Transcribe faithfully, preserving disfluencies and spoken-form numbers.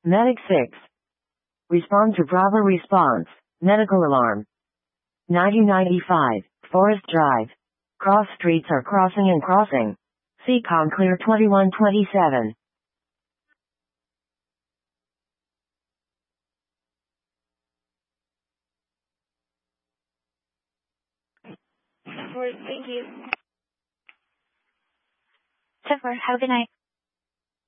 Medic six. Respond to Bravo response. Medical alarm. nineteen ninety-five, Forest Drive. Cross streets are crossing and crossing. C COM clear twenty-one twenty-seven. Thank you. ten four, have a good night.